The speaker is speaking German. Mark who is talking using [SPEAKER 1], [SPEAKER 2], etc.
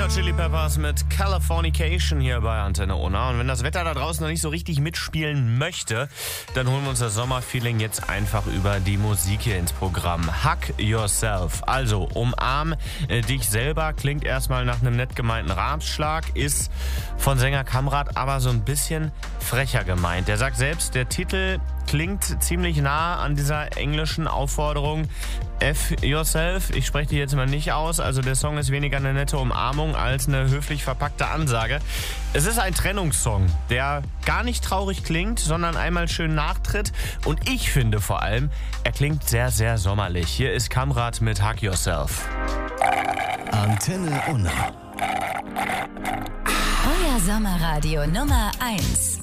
[SPEAKER 1] Hot Chili Peppers mit Californication hier bei Antenne Unna. Und wenn das Wetter da draußen noch nicht so richtig mitspielen möchte, dann holen wir uns das Sommerfeeling jetzt einfach über die Musik hier ins Programm. Hug Yourself. Also, umarm dich selber. Klingt erstmal nach einem nett gemeinten Ratschlag, ist von Sänger Kamrat aber so ein bisschen frecher gemeint. Der sagt selbst, der Titel klingt ziemlich nah an dieser englischen Aufforderung. F yourself, ich spreche die jetzt mal nicht aus, also der Song ist weniger eine nette Umarmung als eine höflich verpackte Ansage. Es ist ein Trennungssong, der gar nicht traurig klingt, sondern einmal schön nachtritt und ich finde vor allem, er klingt sehr, sehr sommerlich. Hier ist Kamrat mit Hug Yourself.
[SPEAKER 2] Antenne Unna.
[SPEAKER 3] Euer Sommerradio Nummer 1.